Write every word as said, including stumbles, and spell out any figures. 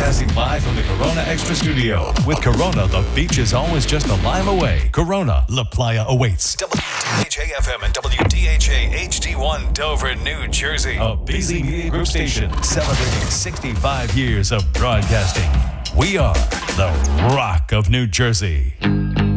Broadcasting live from the Corona Extra Studio. With Corona, the beach is always just a lime away. Corona, La Playa awaits. W D H A F M and W D H A H D one Dover, New Jersey. A B Z Media Group station celebrating sixty-five years of broadcasting. We are the Rock of New Jersey.